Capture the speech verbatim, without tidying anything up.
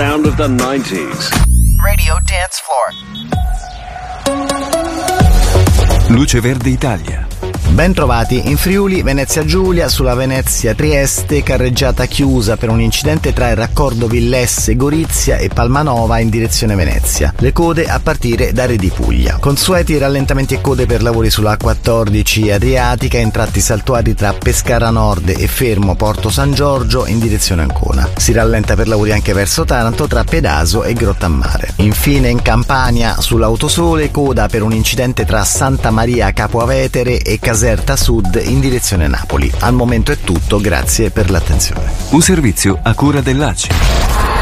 sound of the nineties. Radio Dance Floor. Luce Verde Italia. Ben trovati in Friuli, Venezia Giulia, sulla Venezia-Trieste, carreggiata chiusa per un incidente tra il raccordo Villesse Gorizia e Palmanova in direzione Venezia. Le code a partire da Re di Puglia. Consueti rallentamenti e code per lavori sulla A quattordici Adriatica in tratti saltuari tra Pescara Nord e Fermo Porto San Giorgio in direzione Ancona. Si rallenta per lavori anche verso Taranto tra Pedaso e Grottammare. Infine in Campania, sull'Autosole, coda per un incidente tra Santa Maria Capo Avetere e Caserta Sud in direzione Napoli. Al momento è tutto, grazie per l'attenzione. Un servizio a cura dell'A C I.